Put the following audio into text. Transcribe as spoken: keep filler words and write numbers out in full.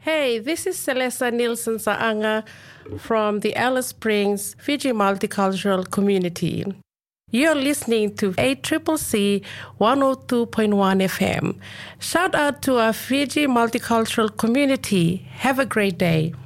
Hey, this is Celesta Nielsen Saanga from the Alice Springs Fiji Multicultural Community. You're listening to A C C C one oh two point one F M. Shout out to our Fiji Multicultural Community. Have a great day.